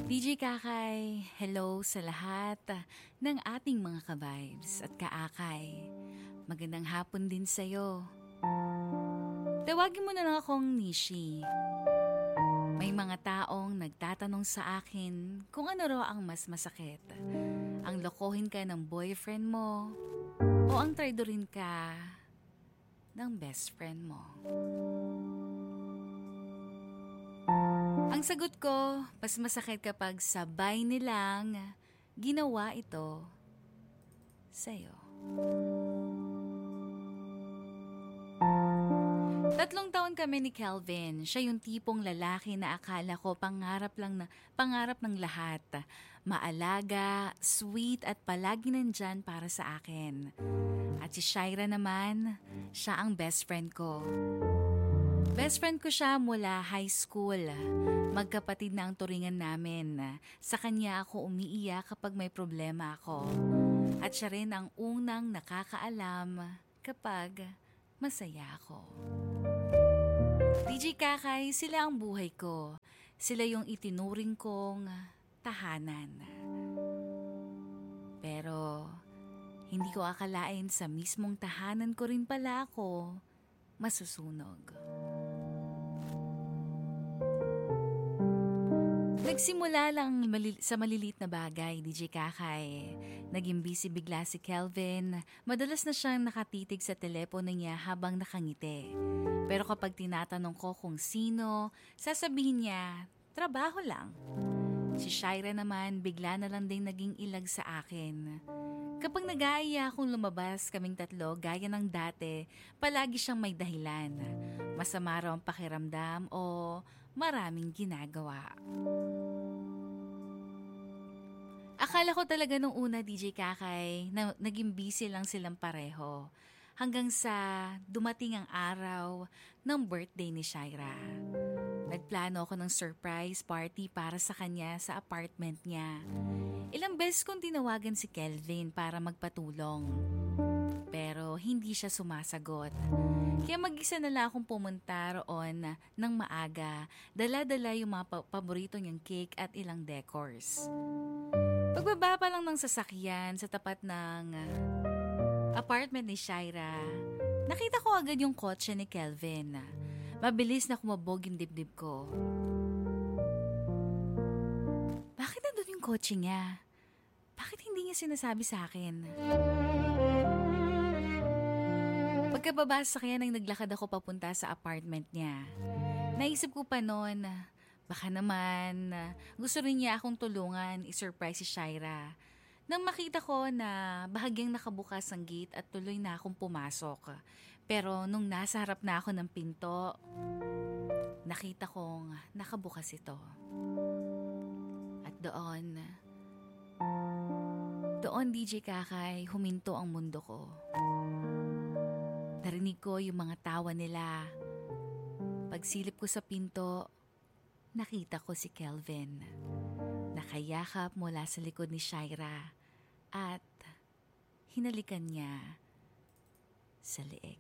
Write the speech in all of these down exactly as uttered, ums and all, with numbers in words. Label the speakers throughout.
Speaker 1: D J Kakay, hello sa lahat ng ating mga ka-vibes at kaakay. Magandang hapon din sa'yo. Tawagin mo na lang akong Nishi. May mga taong nagtatanong sa akin kung ano raw ang mas masakit. Ang lokohin ka ng boyfriend mo o ang traidorin ka ng best friend mo. Ang sagot ko, mas masakit kapag sabay nilang ginawa ito sa'yo. Tatlong taon kami ni Kelvin. Siya yung tipong lalaki na akala ko pangarap lang na, pangarap ng lahat. Maalaga, sweet at palagi nandyan para sa akin. At si Shaira naman, siya ang best friend ko. Best friend ko siya mula high school. Magkapatid na ang turingan namin. Sa kanya ako umiiyak kapag may problema ako. At siya rin ang unang nakakaalam kapag masaya ako. D J Kakay, sila ang buhay ko. Sila yung itinuring kong tahanan. Pero hindi ko akalain sa mismong tahanan ko rin pala ako masusunog. Nagsimula lang malil- sa maliliit na bagay, D J Kakay. Naging busy bigla si Kelvin. Madalas na siyang nakatitig sa telepono niya habang nakangiti. Pero kapag tinatanong ko kung sino, sasabihin niya, trabaho lang. Si Shaira naman, bigla na lang din naging ilag sa akin. Kapag nag-aaya akong lumabas kaming tatlo gaya ng dati, palagi siyang may dahilan. Masama raw ang pakiramdam o maraming ginagawa. Akala ko talaga nung una, D J Kakay, na naging busy lang silang pareho. Hanggang sa dumating ang araw ng birthday ni Shaira. Nagplano ako ng surprise party para sa kanya sa apartment niya. Ilang beses kong tinawagan si Kelvin para magpatulong. Pero hindi siya sumasagot. Kaya mag-isa na lang akong pumunta roon ng maaga. Dala-dala yung mga pa- paborito niyang cake at ilang decors. Pagbaba pa lang ng sasakyan sa tapat ng apartment ni Shaira, nakita ko agad yung kotse ni Kelvin. Mabilis na kumabog yung dibdib ko. Bakit nandun yung kotse niya? Bakit hindi niya sinasabi sa akin? Pagkababa sa kanya nang naglakad ako papunta sa apartment niya. Naisip ko pa noon, baka naman gusto rin niya akong tulungan i-surprise si Shaira. Nang makita ko na bahagyang nakabukas ang gate at tuloy na akong pumasok. Pero nung nasa harap na ako ng pinto, nakita kong nakabukas ito. At doon, doon D J Kakay, huminto ang mundo ko. Narinig ko yung mga tawa nila. Pagsilip ko sa pinto, nakita ko si Kelvin. Nakayakap mula sa likod ni Shaira at hinalikan niya sa leeg.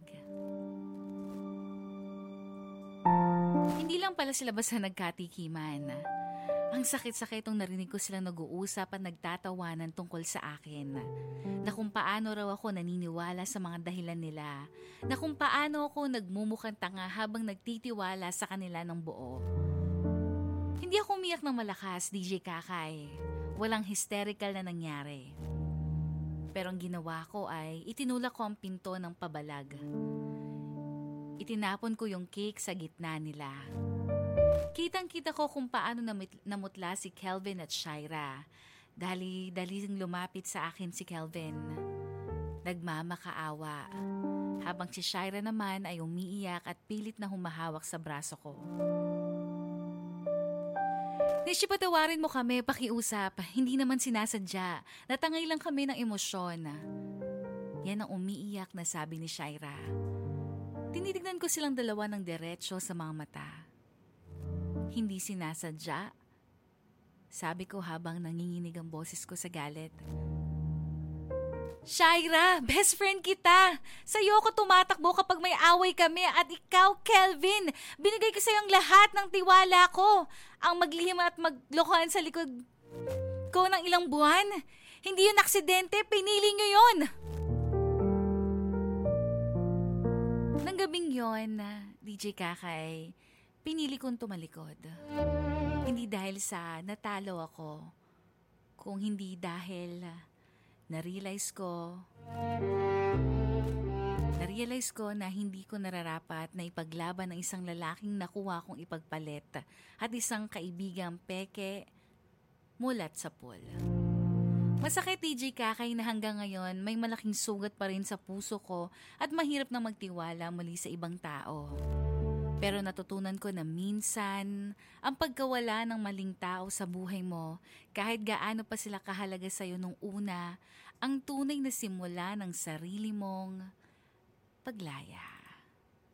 Speaker 1: Hindi lang pala sila basta nagkatikiman. Ang sakit-sakit nung narinig ko silang nag-uusap at nagtatawanan tungkol sa akin. Na kung paano raw ako naniniwala sa mga dahilan nila. Na kung paano ako nagmumukhang tanga habang nagtitiwala sa kanila ng buo. Hindi ako umiyak ng malakas, D J Kakay. Walang hysterical na nangyari. Pero ang ginawa ko ay itinulak ko ang pinto ng pabalag. Itinapon ko yung cake sa gitna nila. Kitang-kita ko kung paano namit- namutla si Kelvin at Shaira. Dali-daling lumapit sa akin si Kelvin. Nagmamakaawa. Habang si Shaira naman ay umiiyak at pilit na humahawak sa braso ko. Nishi, patawarin mo kami, pakiusap. Hindi naman sinasadya. Natangay lang kami ng emosyon. Yan ang umiiyak na sabi ni Shaira. Tinitignan ko silang dalawa ng diretsyo sa mga mata. Hindi sinasadya, sabi ko habang nanginginig ang boses ko sa galit. Shaira, best friend kita. Sa'yo ako tumatakbo kapag may away kami at ikaw, Kelvin, binigay ko sa'yo ang lahat ng tiwala ko. Ang maglihim at maglokohan sa likod ko ng ilang buwan. Hindi yun aksidente, pinili nyo yun. Nang gabing yon, D J Kakay, pinili kong tumalikod. Hindi dahil sa natalo ako, kung hindi dahil na-realize ko, na-realize ko na hindi ko nararapat na ipaglaban ng isang lalaking nakuha kong ipagpalit at isang kaibigang peke mulat sa pool. Masakit, D J Kakay, na hanggang ngayon may malaking sugat pa rin sa puso ko at mahirap na magtiwala muli sa ibang tao. Pero natutunan ko na minsan, ang pagkawala ng maling tao sa buhay mo, kahit gaano pa sila kahalaga sa'yo nung una, ang tunay na simula ng sarili mong paglaya.